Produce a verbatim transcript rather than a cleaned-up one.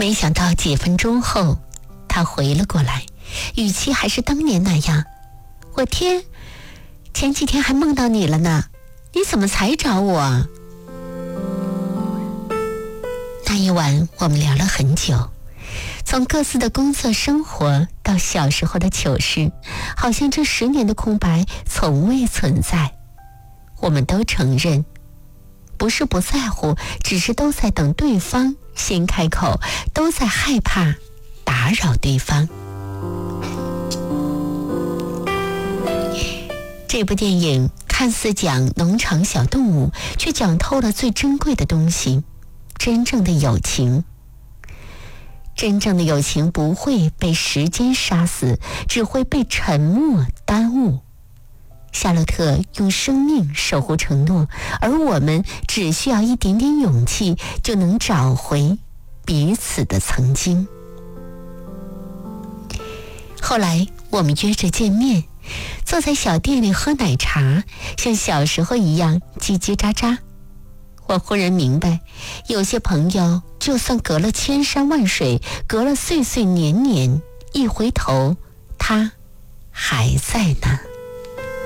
没想到几分钟后，他回了过来，语气还是当年那样。我天，前几天还梦到你了呢，你怎么才找我啊？那一晚我们聊了很久，从各自的工作生活到小时候的糗事，好像这十年的空白从未存在。我们都承认，不是不在乎，只是都在等对方先开口，都在害怕打扰对方。这部电影看似讲农场小动物，却讲透了最珍贵的东西，真正的友情。真正的友情不会被时间杀死，只会被沉默耽误。夏洛特用生命守护承诺，而我们只需要一点点勇气，就能找回彼此的曾经。后来我们约着见面，坐在小店里喝奶茶，像小时候一样叽叽喳喳。我忽然明白，有些朋友就算隔了千山万水，隔了岁岁年年，一回头他还在那。